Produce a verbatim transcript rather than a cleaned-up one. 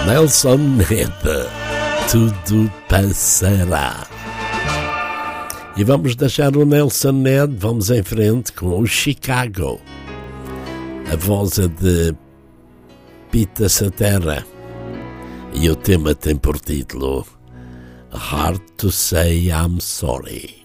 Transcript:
Nelson Ned, tudo passará. E vamos deixar o Nelson Ned, vamos em frente com o Chicago. A voz é de Pita Cetera e o tema tem por título Hard to Say I'm Sorry.